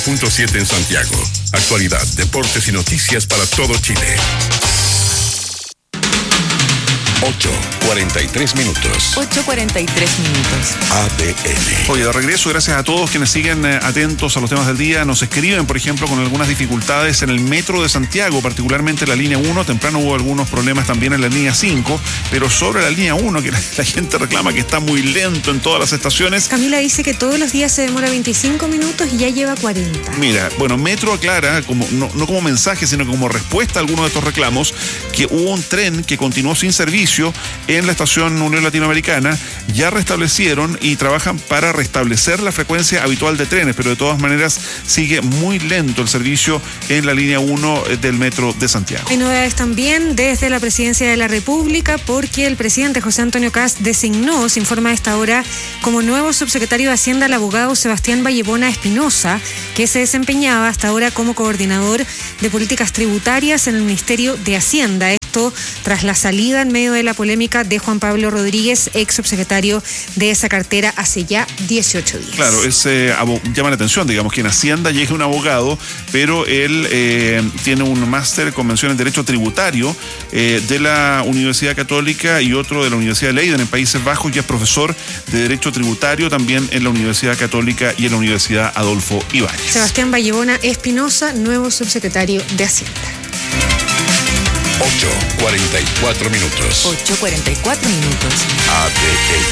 94.7 en Santiago. Actualidad, deportes y noticias para todo Chile. 8:43 minutos. 8:43 minutos. ADN. Oye, de regreso, gracias a todos quienes siguen atentos a los temas del día. Nos escriben, por ejemplo, con algunas dificultades en el metro de Santiago, particularmente en la línea 1. Temprano hubo algunos problemas también en la línea 5, pero sobre la línea 1, que la gente reclama que está muy lento en todas las estaciones. Camila dice que todos los días se demora 25 minutos y ya lleva 40. Mira, bueno, Metro aclara, como, no como mensaje, sino como respuesta a algunos de estos reclamos, que hubo un tren que continuó sin servicio en la estación Unión Latinoamericana. Ya restablecieron y trabajan para restablecer la frecuencia habitual de trenes, pero de todas maneras sigue muy lento el servicio en la línea 1 del Metro de Santiago. Hay novedades también desde la Presidencia de la República, porque el presidente José Antonio Kast designó, se informa a esta hora, como nuevo subsecretario de Hacienda al abogado Sebastián Vallebona Espinosa, que se desempeñaba hasta ahora como coordinador de políticas tributarias en el Ministerio de Hacienda. Esto tras la salida en medio de la polémica de Juan Pablo Rodríguez, ex subsecretario de esa cartera hace ya 18 días. Claro, llama la atención, digamos, que en Hacienda llega un abogado, pero él tiene un máster con mención en Derecho Tributario de la Universidad Católica y otro de la Universidad de Leiden en Países Bajos, y es profesor de Derecho Tributario también en la Universidad Católica y en la Universidad Adolfo Ibáñez. Sebastián Vallebona Espinosa, nuevo subsecretario de Hacienda. 8:44 minutos. 8:44 minutos. ADN.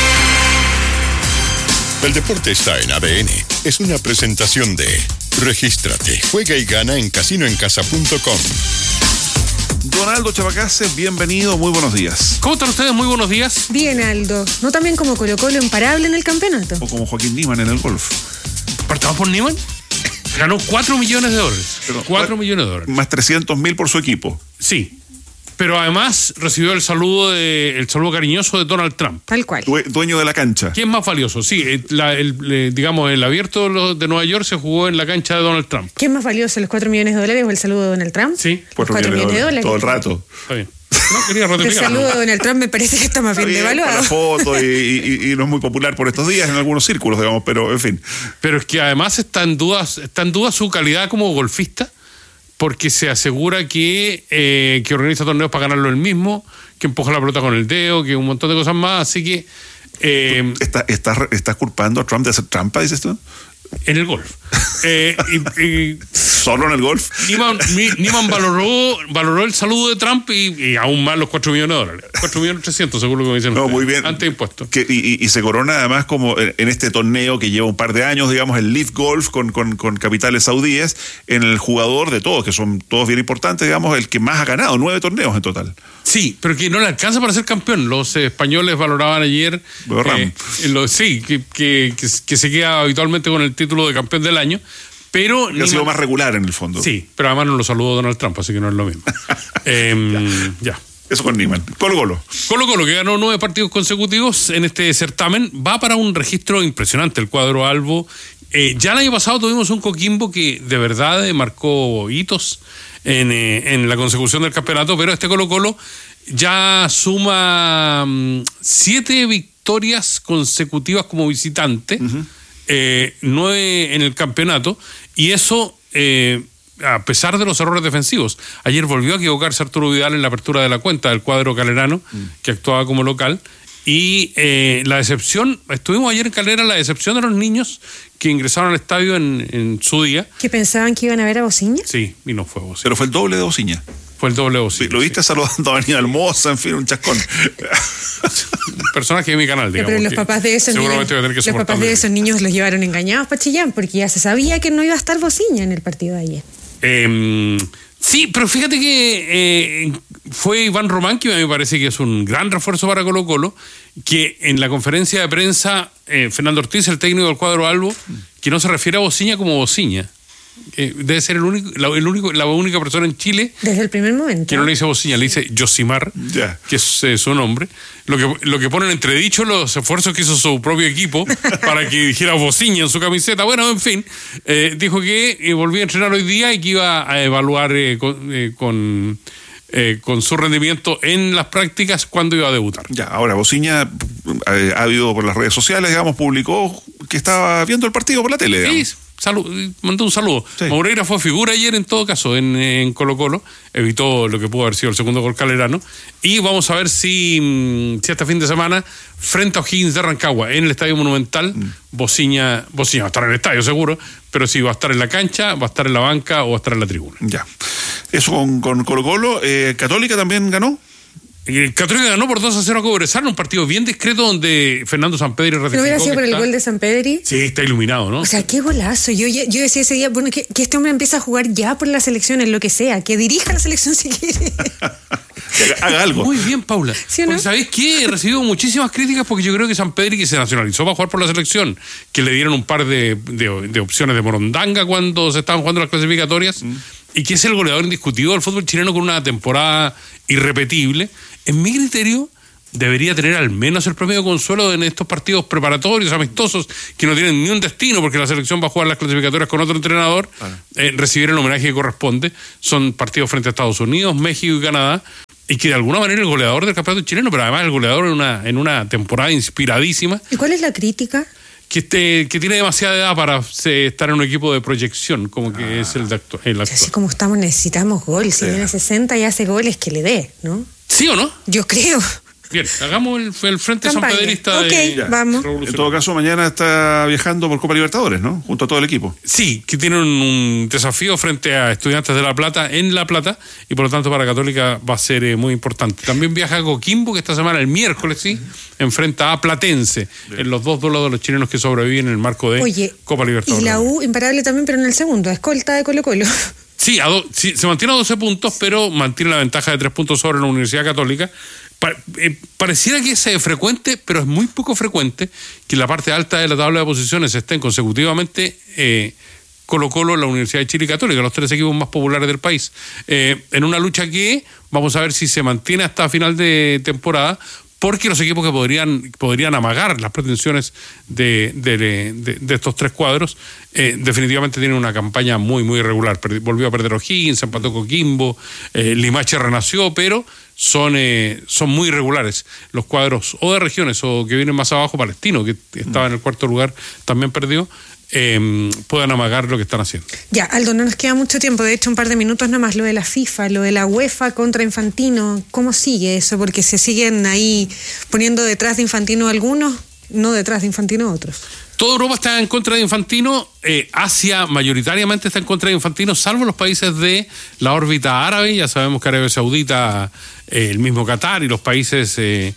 El deporte está en ADN. Es una presentación de Regístrate, juega y gana en casinoencasa.com. Donaldo Chavacase, bienvenido, muy buenos días. ¿Cómo están ustedes? Muy buenos días. Bien, Aldo. ¿No también como Colo-Colo imparable en el campeonato? O como Joaquín Niemann en el golf. ¿Partamos por Niemann? Ganó $4 millones. Pero, 4 millones de dólares. Más 300.000 por su equipo. Sí. Pero además recibió el saludo cariñoso de Donald Trump. Tal cual. Dueño de la cancha. ¿Quién es más valioso? Sí, digamos, el abierto de Nueva York se jugó en la cancha de Donald Trump. ¿Quién es más valioso, los $4 millones o el saludo de Donald Trump? Sí. 4 millones de dólares. Todo el rato. Está bien. No, quería ratificar. El saludo de Donald Trump me parece que está más bien devaluado. La foto y no es muy popular por estos días en algunos círculos, digamos, pero en fin. Pero es que además está en duda su calidad como golfista, porque se asegura que organiza torneos para ganarlo él mismo, que empuja la pelota con el dedo, que un montón de cosas más, así que... ¿Estás culpando a Trump de hacer trampa, dices tú? En el golf. ¿Solo en el golf? Niemann valoró el saludo de Trump y aún más los $4 millones. 4.300.000, seguro que me dicen. No, ustedes, muy bien. Antes de impuestos. Y se corona además como en este torneo que lleva un par de años, digamos, el Leaf Golf con capitales saudíes, en el jugador de todos, que son todos bien importantes, digamos, el que más ha ganado, 9 torneos en total. Sí, pero que no le alcanza para ser campeón. Los españoles valoraban ayer que se queda habitualmente con el título de campeón del año, pero ha sido más regular en el fondo. Sí, pero además no lo saludó Donald Trump, así que no es lo mismo. Ya. Eso con Niemann. Colo-Colo, que ganó 9 partidos consecutivos en este certamen, va para un registro impresionante el cuadro albo. Ya el año pasado tuvimos un Coquimbo que de verdad marcó hitos en la consecución del campeonato, pero este Colo-Colo ya suma 7 victorias consecutivas como visitante, 9 en el campeonato, y eso a pesar de los errores defensivos. Ayer volvió a equivocarse Arturo Vidal en la apertura de la cuenta del cuadro calerano, que actuaba como local. Y la decepción, estuvimos ayer en Calera, la decepción de los niños que ingresaron al estadio en su día. ¿Que pensaban que iban a ver a Bociña? Sí, y no fue Bociña. Pero fue el doble de Bociña. Fue el doble de Bociña. Sí, lo viste saludando a Avenida Hermosa, en fin, un chascón. Un personaje de mi canal, digamos. Pero los papás de esos niños los llevaron engañados para Chillán, porque ya se sabía que no iba a estar Bociña en el partido de ayer. Sí, pero fíjate que fue Iván Román, que me parece que es un gran refuerzo para Colo-Colo, que en la conferencia de prensa, Fernando Ortiz, el técnico del cuadro albo, que no se refiere a Bociña como Bociña. Debe ser la única persona en Chile desde el primer momento que no le dice Bociña, le dice Yosimar, que es su nombre. Lo que pone en entredicho los esfuerzos que hizo su propio equipo para que dijera Bociña en su camiseta. Bueno, en fin, dijo que volvía a entrenar hoy día y que iba a evaluar con su rendimiento en las prácticas cuando iba a debutar. Ya, ahora Bociña ha habido por las redes sociales, digamos, publicó que estaba viendo el partido por la tele, digamos. mandó un saludo. Sí. Moreira fue figura ayer en todo caso en Colo-Colo, evitó lo que pudo haber sido el segundo gol calerano, y vamos a ver si este fin de semana frente a O'Higgins de Rancagua en el Estadio Monumental, Bociña va a estar en el estadio seguro, pero si va a estar en la cancha, va a estar en la banca o va a estar en la tribuna. Ya. Eso con Colo-Colo. ¿Católica también ganó? El Católica ganó por 2-0 a Cobresal, un partido bien discreto donde Fernando Sampedri ratificó. ¿No hubiera sido por el gol de Sampedri? Sí, está iluminado, ¿no? O sea, qué golazo. Yo decía ese día, bueno, que este hombre empieza a jugar ya por la selección, en lo que sea, que dirija la selección si quiere. Que haga algo. Muy bien, Paula. ¿Sí o no? Porque ¿sabéis qué? He recibido muchísimas críticas porque yo creo que Sampedri, que se nacionalizó para jugar por la selección, que le dieron un par de opciones de morondanga cuando se estaban jugando las clasificatorias, y que es el goleador indiscutido del fútbol chileno con una temporada irrepetible. En mi criterio, debería tener al menos el premio de consuelo en estos partidos preparatorios, amistosos, que no tienen ni un destino porque la selección va a jugar las clasificatorias con otro entrenador, recibir el homenaje que corresponde. Son partidos frente a Estados Unidos, México y Canadá, y que de alguna manera el goleador del campeonato chileno, pero además el goleador en una temporada inspiradísima. ¿Y cuál es la crítica? Que tiene demasiada edad para estar en un equipo de proyección, como que es el actual. Así como estamos, necesitamos gol. Si viene 60 y hace goles, que le dé, ¿no? ¿Sí o no? Yo creo. Bien, hagamos el frente sanpedrista. Ok, vamos. En todo caso, mañana está viajando por Copa Libertadores, ¿no? Junto a todo el equipo. Sí, que tienen un desafío frente a Estudiantes de La Plata en La Plata, y por lo tanto para Católica va a ser muy importante. También viaja a Coquimbo, que esta semana, el miércoles, enfrenta a Platense, en los dos duelos de los chilenos que sobreviven en el marco de Copa Libertadores. Y la U, imparable también, pero en el segundo, escolta de Colo-Colo. Sí, se mantiene a 12 puntos, pero mantiene la ventaja de 3 puntos sobre la Universidad Católica. Pareciera que es frecuente, pero es muy poco frecuente que en la parte alta de la tabla de posiciones estén consecutivamente Colo-Colo, la Universidad de Chile y Católica, los 3 equipos más populares del país, en una lucha que vamos a ver si se mantiene hasta final de temporada, porque los equipos que podrían amagar las pretensiones de estos 3 cuadros definitivamente tienen una campaña muy, muy irregular. Volvió a perder O'Higgins, empató Coquimbo, Limache renació, pero son muy irregulares los cuadros o de regiones o que vienen más abajo. Palestino, que estaba en el 4º lugar, también perdió. Puedan amagar lo que están haciendo. Ya, Aldo, no nos queda mucho tiempo, de hecho un par de minutos nomás. Lo de la FIFA, lo de la UEFA contra Infantino, ¿cómo sigue eso? Porque se siguen ahí poniendo detrás de Infantino algunos, no detrás de Infantino otros. Toda Europa está en contra de Infantino, Asia mayoritariamente está en contra de Infantino, salvo los países de la órbita árabe. Ya sabemos que Arabia Saudita, el mismo Qatar y los países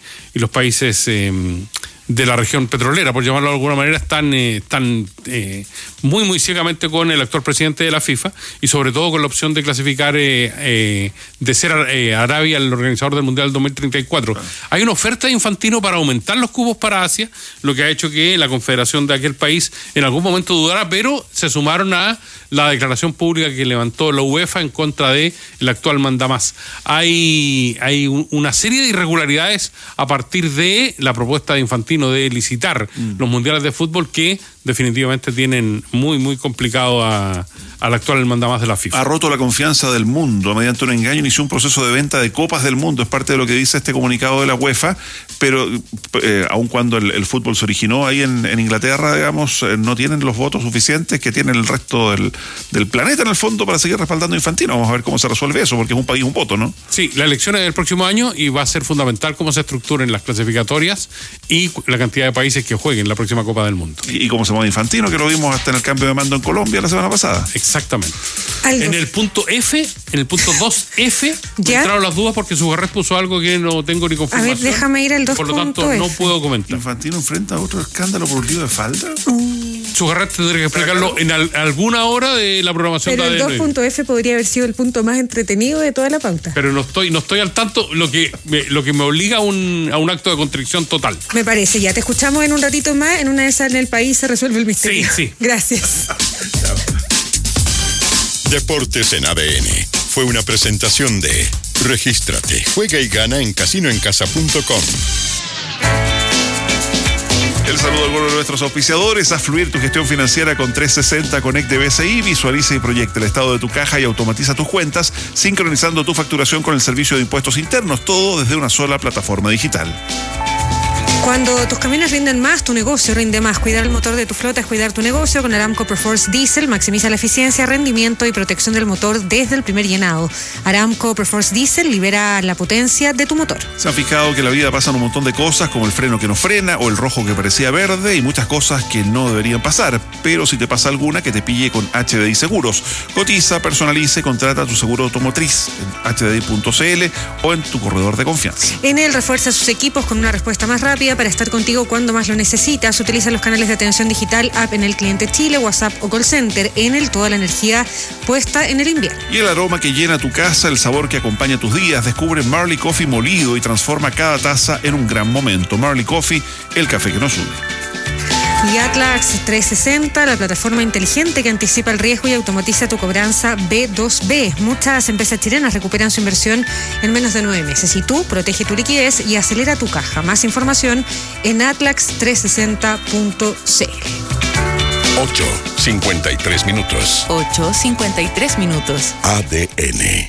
de la región petrolera, por llamarlo de alguna manera, están muy, muy ciegamente con el actual presidente de la FIFA, y sobre todo con la opción de clasificar, de ser Arabia el organizador del Mundial 2034. Hay una oferta de Infantino para aumentar los cupos para Asia, lo que ha hecho que la confederación de aquel país en algún momento dudara, pero se sumaron a la declaración pública que levantó la UEFA en contra de el actual mandamás. Hay una serie de irregularidades a partir de la propuesta de Infantino de licitar los mundiales de fútbol, que definitivamente tienen muy, muy complicado al actual mandamás de la FIFA. Ha roto la confianza del mundo mediante un engaño, inició un proceso de venta de copas del mundo, es parte de lo que dice este comunicado de la UEFA, pero aun cuando el fútbol se originó ahí en Inglaterra, digamos, no tienen los votos suficientes que tiene el resto del planeta en el fondo para seguir respaldando a Infantino. Vamos a ver cómo se resuelve eso, porque es un país, un voto, ¿no? Sí, la elección es el próximo año y va a ser fundamental cómo se estructuren las clasificatorias y la cantidad de países que jueguen la próxima Copa del Mundo. Y cómo se mueve Infantino, que lo vimos hasta en el cambio de mando en Colombia la semana pasada. Exactamente. Aldo. En el punto F, en el punto 2F, me entraron las dudas porque Sugarret puso algo que no tengo ni confirmación. A ver, déjame ir al 2.F. Por lo tanto, no puedo comentar. ¿Infantino enfrenta a otro escándalo por un lío de falda? Sugarret tendré que explicarlo en alguna hora de la programación pero de el 2.F podría haber sido el punto más entretenido de toda la pauta. Pero no estoy al tanto, lo que me obliga a un acto de contrición total. Me parece, ya te escuchamos en un ratito más, en una de esas en el país se resuelve el misterio. Sí. Gracias. Deportes en ADN. Fue una presentación de Regístrate, juega y gana en casinoencasa.com. El saludo alguno de nuestros auspiciadores. Haz fluir tu gestión financiera con 360 Connect de BCI. Visualiza y proyecta el estado de tu caja y automatiza tus cuentas, sincronizando tu facturación con el servicio de impuestos internos. Todo desde una sola plataforma digital. Cuando tus camiones rinden más, tu negocio rinde más. Cuidar el motor de tu flota es cuidar tu negocio. Con Aramco Perforce Diesel maximiza la eficiencia, rendimiento y protección del motor desde el primer llenado. Aramco Perforce Diesel libera la potencia de tu motor. Se han fijado que en la vida pasan un montón de cosas, como el freno que no frena o el rojo que parecía verde y muchas cosas que no deberían pasar. Pero si te pasa alguna, que te pille con HDI Seguros. Cotiza, personalice, contrata tu seguro automotriz en hdi.cl o en tu corredor de confianza. Enel refuerza sus equipos con una respuesta más rápida para estar contigo cuando más lo necesitas. Utiliza los canales de atención digital, app Enel Cliente Chile, WhatsApp o call center. Enel, toda la energía puesta en el invierno. Y el aroma que llena tu casa, el sabor que acompaña tus días. Descubre Marley Coffee molido y transforma cada taza en un gran momento. Marley Coffee, el café que nos une. Y Atlax 360, la plataforma inteligente que anticipa el riesgo y automatiza tu cobranza B2B. Muchas empresas chilenas recuperan su inversión en menos de 9 meses. Y tú, protege tu liquidez y acelera tu caja. Más información en atlax360.cl. 8:53 minutos. 8:53 minutos. ADN.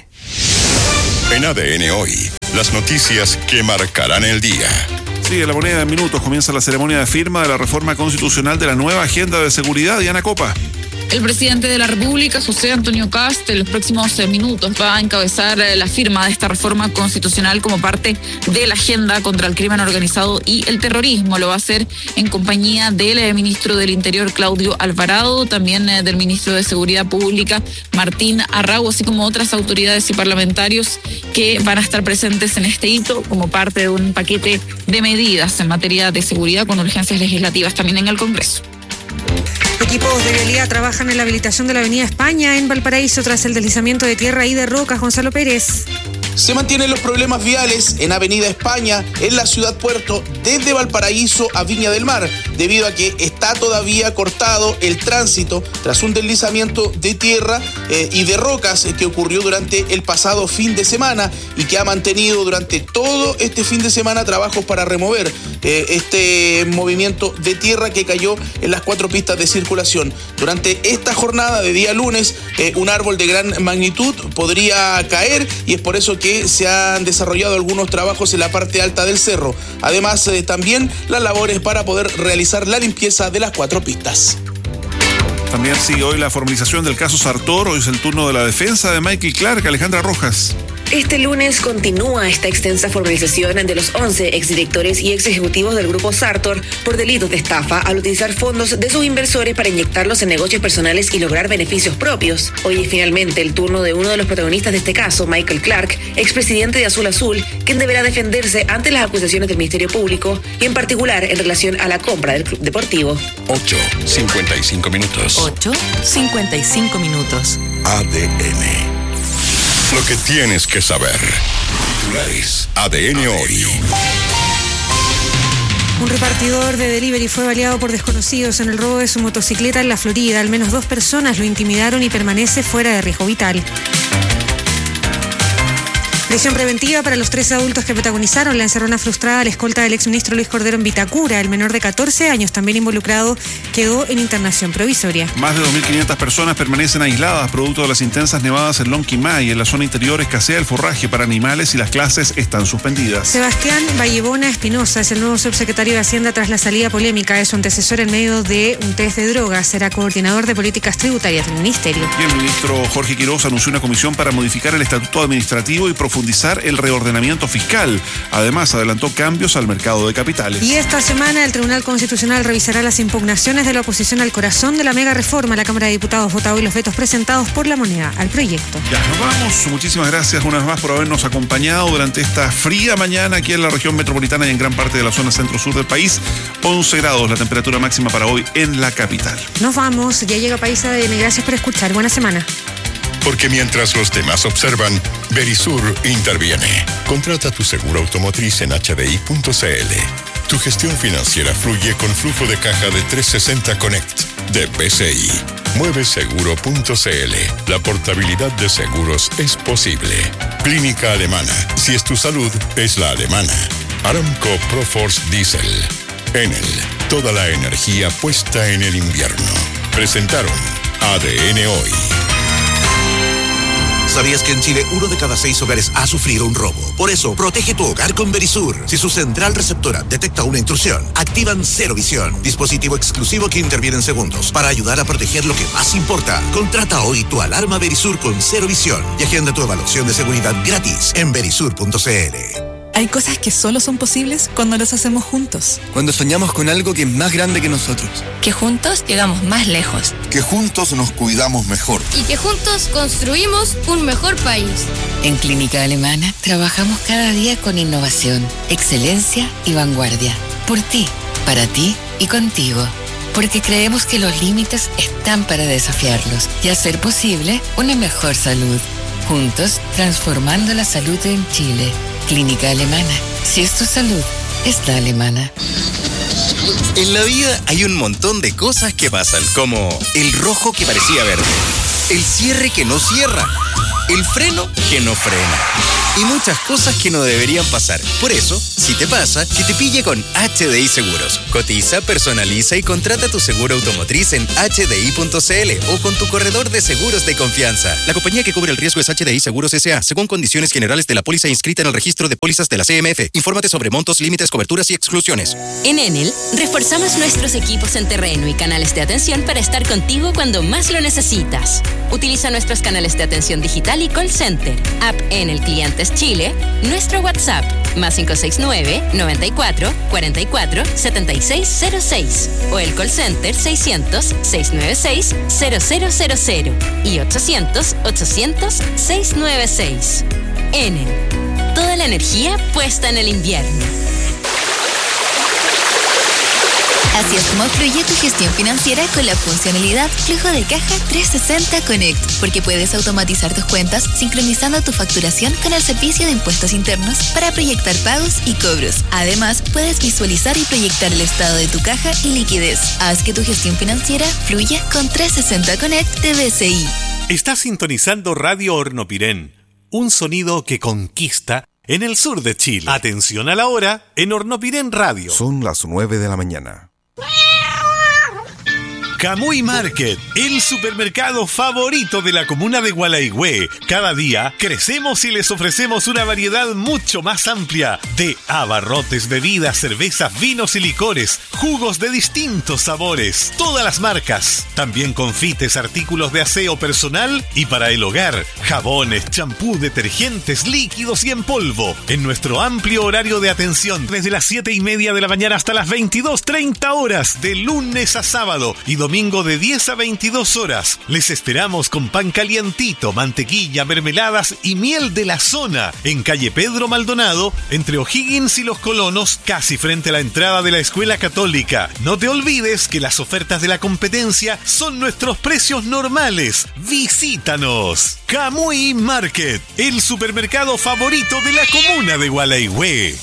En ADN hoy, las noticias que marcarán el día. Sí, en La Moneda en minutos comienza la ceremonia de firma de la reforma constitucional de la nueva agenda de seguridad. Diana Copa. El presidente de la República, José Antonio Kast, en los próximos minutos va a encabezar la firma de esta reforma constitucional como parte de la agenda contra el crimen organizado y el terrorismo. Lo va a hacer en compañía del ministro del Interior, Claudio Alvarado, también del ministro de Seguridad Pública, Martín Arrau, así como otras autoridades y parlamentarios que van a estar presentes en este hito como parte de un paquete de medidas en materia de seguridad con urgencias legislativas también en el Congreso. Equipos de vialidad trabajan en la habilitación de la Avenida España en Valparaíso tras el deslizamiento de tierra y de rocas. Gonzalo Pérez. Se mantienen los problemas viales en Avenida España, en la ciudad puerto, desde Valparaíso a Viña del Mar, debido a que está todavía cortado el tránsito tras un deslizamiento de tierra y de rocas que ocurrió durante el pasado fin de semana y que ha mantenido durante todo este fin de semana trabajos para remover este movimiento de tierra que cayó en las 4 pistas de circulación. Durante esta jornada de día lunes, un árbol de gran magnitud podría caer y es por eso que se han desarrollado algunos trabajos en la parte alta del cerro. Además, también las labores para poder realizar la limpieza de las 4 pistas. También sigue hoy la formalización del caso Sartor. Hoy es el turno de la defensa de Michael Clark. Alejandra Rojas. Este lunes continúa esta extensa formalización de los 11 exdirectores y exejecutivos del grupo Sartor por delitos de estafa al utilizar fondos de sus inversores para inyectarlos en negocios personales y lograr beneficios propios. Hoy es finalmente el turno de uno de los protagonistas de este caso, Michael Clark, expresidente de Azul Azul, quien deberá defenderse ante las acusaciones del Ministerio Público y en particular en relación a la compra del club deportivo. 8:55 minutos. 8:55 minutos. ADN. Lo que tienes que saber. Titulares. ADN hoy. Un repartidor de delivery fue baleado por desconocidos en el robo de su motocicleta en la Florida. Al menos 2 personas lo intimidaron y permanece fuera de riesgo vital. Prisión preventiva para los 13 adultos que protagonizaron la encerrona frustrada a la escolta del exministro Luis Cordero en Vitacura. El menor de 14 años, también involucrado, quedó en internación provisoria. Más de 2.500 personas permanecen aisladas producto de las intensas nevadas en Lonquimay. En la zona interior escasea el forraje para animales y las clases están suspendidas. Sebastián Vallebona Espinosa es el nuevo subsecretario de Hacienda tras la salida polémica de su antecesor en medio de un test de drogas. Será coordinador de políticas tributarias del ministerio. Y el ministro Jorge Quiroz anunció una comisión para modificar el estatuto administrativo y profundizar el reordenamiento fiscal. Además, adelantó cambios al mercado de capitales. Y esta semana el Tribunal Constitucional revisará las impugnaciones de la oposición al corazón de la mega reforma. La Cámara de Diputados vota hoy los vetos presentados por La Moneda al proyecto. Ya nos vamos. Muchísimas gracias una vez más por habernos acompañado durante esta fría mañana aquí en la región metropolitana y en gran parte de la zona centro-sur del país. 11 grados la temperatura máxima para hoy en la capital. Nos vamos. Ya llega País ADN. Gracias por escuchar. Buena semana. Porque mientras los demás observan, Verisur interviene. Contrata tu seguro automotriz en hdi.cl. Tu gestión financiera fluye con flujo de caja de 360 Connect de BCI. Mueveseguro.cl. La portabilidad de seguros es posible. Clínica Alemana. Si es tu salud, es la alemana. Aramco Proforce Diesel. Enel. Toda la energía puesta en el invierno. Presentaron ADN Hoy. ¿Sabías que en Chile 1 de cada 6 hogares ha sufrido un robo? Por eso, protege tu hogar con Verisur. Si su central receptora detecta una intrusión, activan Cero Visión, dispositivo exclusivo que interviene en segundos para ayudar a proteger lo que más importa. Contrata hoy tu alarma Verisur con Cero Visión y agenda tu evaluación de seguridad gratis en verisur.cl. Hay cosas que solo son posibles cuando las hacemos juntos. Cuando soñamos con algo que es más grande que nosotros. Que juntos llegamos más lejos. Que juntos nos cuidamos mejor. Y que juntos construimos un mejor país. En Clínica Alemana trabajamos cada día con innovación, excelencia y vanguardia. Por ti, para ti y contigo. Porque creemos que los límites están para desafiarlos y hacer posible una mejor salud. Juntos, transformando la salud en Chile. Clínica Alemana. Si es tu salud, es la alemana. En la vida hay un montón de cosas que pasan, como el rojo que parecía verde, el cierre que no cierra, el freno que no frena y muchas cosas que no deberían pasar. Por eso, si te pasa, que te pille con HDI Seguros. Cotiza, personaliza y contrata tu seguro automotriz en HDI.cl o con tu corredor de seguros de confianza. La compañía que cubre el riesgo es HDI Seguros S.A., según condiciones generales de la póliza inscrita en el registro de pólizas de la CMF. Infórmate sobre montos, límites, coberturas y exclusiones. En Enel, reforzamos nuestros equipos en terreno y canales de atención para estar contigo cuando más lo necesitas. Utiliza nuestros canales de atención digital y call center, app Enel Clientes Chile, nuestro WhatsApp, más 569-94-44-7606 o el call center 600-696-0000 y 800-800-696. Enel, toda la energía puesta en el invierno. Así es como fluye tu gestión financiera con la funcionalidad Flujo de Caja 360 Connect, porque puedes automatizar tus cuentas sincronizando tu facturación con el servicio de impuestos internos para proyectar pagos y cobros. Además, puedes visualizar y proyectar el estado de tu caja y liquidez. Haz que tu gestión financiera fluya con 360 Connect de BCI. Estás sintonizando Radio Hornopirén, un sonido que conquista en el sur de Chile. Atención a la hora en Hornopirén Radio. Son las 9 de la mañana. Camuy Market, el supermercado favorito de la comuna de Gualaigüe. Cada día crecemos y les ofrecemos una variedad mucho más amplia de abarrotes, bebidas, cervezas, vinos y licores, jugos de distintos sabores, todas las marcas. También confites, artículos de aseo personal y para el hogar, jabones, champú, detergentes, líquidos y en polvo. En nuestro amplio horario de atención, desde las 7:30 de la mañana hasta las 22:30 horas, de lunes a sábado y domingo de 10 a 22 horas. Les esperamos con pan calientito, mantequilla, mermeladas y miel de la zona en calle Pedro Maldonado, entre O'Higgins y Los Colonos, casi frente a la entrada de la Escuela Católica. No te olvides que las ofertas de la competencia son nuestros precios normales. ¡Visítanos! Camuy Market, el supermercado favorito de la comuna de Gualaigüe.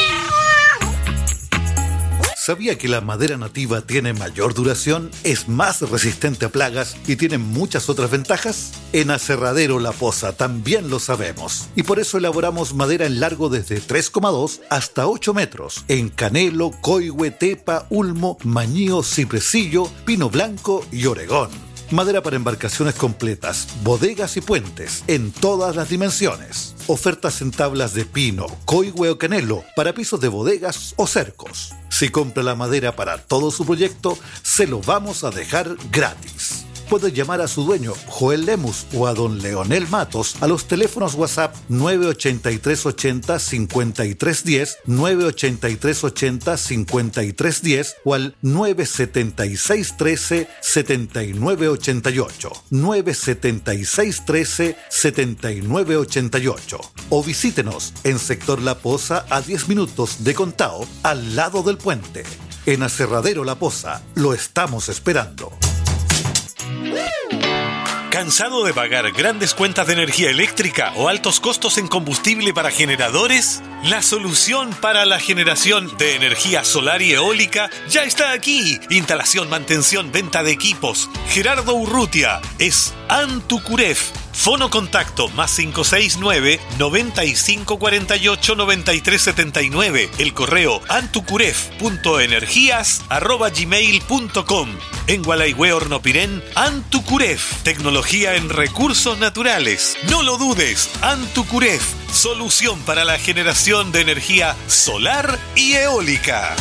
¿Sabía que la madera nativa tiene mayor duración, es más resistente a plagas y tiene muchas otras ventajas? En Aserradero La Poza también lo sabemos. Y por eso elaboramos madera en largo desde 3,2 hasta 8 metros. En canelo, coigüe, tepa, ulmo, mañío, cipresillo, pino blanco y oregón. Madera para embarcaciones completas, bodegas y puentes, en todas las dimensiones. Ofertas en tablas de pino, coigüe o canelo, para pisos de bodegas o cercos. Si compra la madera para todo su proyecto, se lo vamos a dejar gratis. Puede llamar a su dueño, Joel Lemus, o a don Leonel Matos a los teléfonos WhatsApp 98380-5310, 98380-5310 o al 97613-7988, 97613-7988. O visítenos en Sector La Poza a 10 minutos de Contao, al lado del puente. En Aserradero La Poza, lo estamos esperando. ¿Cansado de pagar grandes cuentas de energía eléctrica o altos costos en combustible para generadores? La solución para la generación de energía solar y eólica ya está aquí. Instalación, mantención, venta de equipos. Gerardo Urrutia es Antucuref. Fono contacto más 569-9548-9379. El correo antucuref.energías@gmail.com. En Gualaihue Hornopirén, Antucuref. Tecnología en recursos naturales. No lo dudes, Antucuref. Solución para la generación de energía solar y eólica.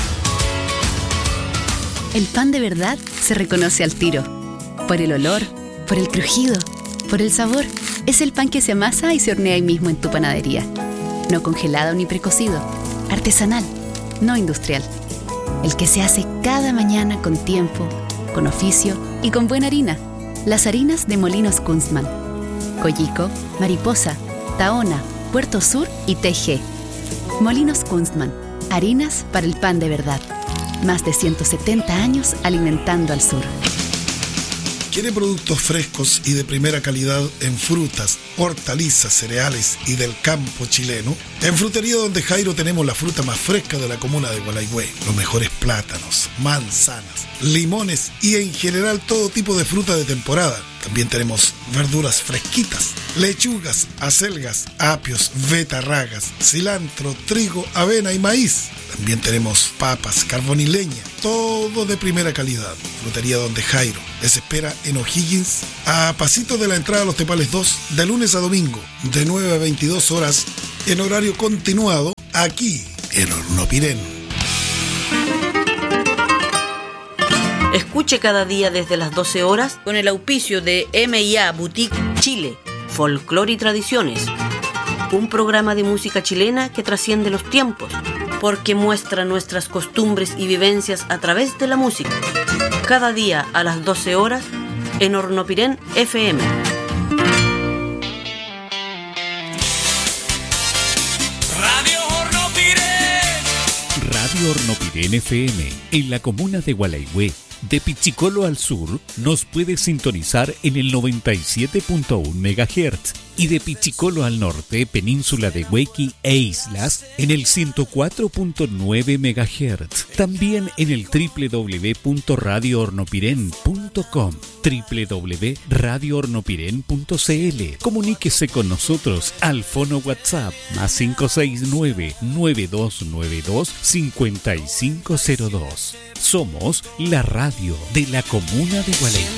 El pan de verdad se reconoce al tiro. Por el olor, por el crujido, por el sabor. Es el pan que se amasa y se hornea ahí mismo en tu panadería. No congelado ni precocido. Artesanal, no industrial. El que se hace cada mañana con tiempo, con oficio y con buena harina. Las harinas de Molinos Kunstmann. Coyico, Mariposa, Tahona, Puerto Sur y TG. Molinos Kunstmann. Harinas para el pan de verdad. Más de 170 años alimentando al sur. ¿Quiere productos frescos y de primera calidad en frutas, hortalizas, cereales y del campo chileno? En Frutería Donde Jairo tenemos la fruta más fresca de la comuna de Gualaihue. Los mejores plátanos, manzanas, limones y en general todo tipo de fruta de temporada. También tenemos verduras fresquitas, lechugas, acelgas, apios, betarragas, cilantro, trigo, avena y maíz. También tenemos papas, carbón y leña, todo de primera calidad. Frutería Donde Jairo les espera en O'Higgins, a pasito de la entrada a Los Tepales 2, de lunes a domingo, de 9 a 22 horas, en horario continuado, aquí en Hornopirén. Escuche cada día desde las 12 horas con el auspicio de M&A Boutique Chile, Folclore y Tradiciones. Un programa de música chilena que trasciende los tiempos, porque muestra nuestras costumbres y vivencias a través de la música. Cada día a las 12 horas en Hornopirén FM. Radio Hornopirén FM, en la comuna de Gualaihue. De Pichicolo al sur, nos puede sintonizar en el 97.1 MHz y de Pichicolo al norte, península de Huequi e islas, en el 104.9 MHz. También en el www.radiohornopirén.com, www.radiohornopirén.cl. Comuníquese con nosotros al fono WhatsApp más 569-9292-5502. Somos la radio de la comuna de Gualaihue.